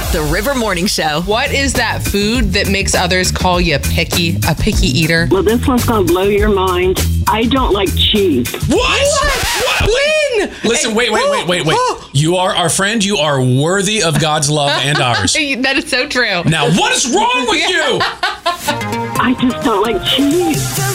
The River Morning Show. What is that food that makes others call you a picky eater? Well, this one's going to blow your mind. I don't like cheese. What? When? Listen, wait. You are our friend. You are worthy of God's love and ours. That is so true. Now, what is wrong with you? I just don't like cheese.